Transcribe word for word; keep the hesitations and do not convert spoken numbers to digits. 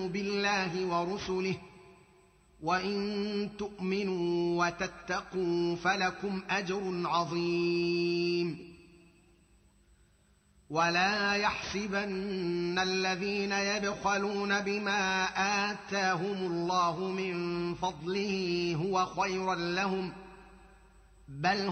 تؤمنوا بالله ورسله وان تؤمنوا وتتقوا فلكم اجر عظيم ولا يحسبن الذين يبخلون بما آتاهم الله من فضله هو خيرا لهم بل